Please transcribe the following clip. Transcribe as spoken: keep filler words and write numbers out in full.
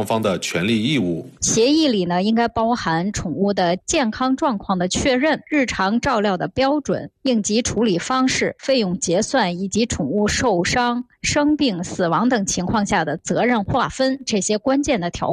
双方的权利义务。 协议里呢，应该包含宠物的健康状况的确认、日常照料的标准、应急处理方式、费用结算以及宠物受伤、生病、死亡等情况下的责任划分这些关键的条款。